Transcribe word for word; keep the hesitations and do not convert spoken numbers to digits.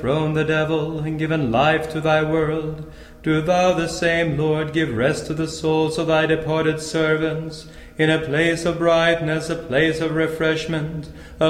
thrown the devil, and given life to thy world. Do thou the same, Lord, give rest to the souls of thy departed servants, in a place of brightness, a place of refreshment, a